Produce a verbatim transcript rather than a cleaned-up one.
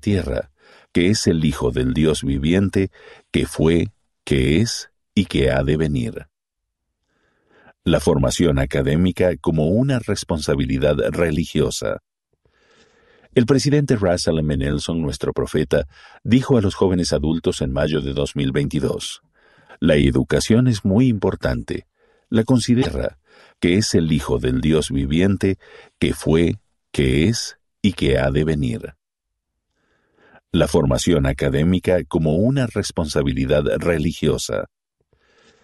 tierra, que es el Hijo del Dios viviente, que fue, que es y que ha de venir. La formación académica como una responsabilidad religiosa. El presidente Russell M. Nelson, nuestro profeta, dijo a los jóvenes adultos en mayo de dos mil veintidós, «La educación es muy importante. La considera, que es el Hijo del Dios viviente, que fue, que es y que ha de venir». La formación académica como una responsabilidad religiosa.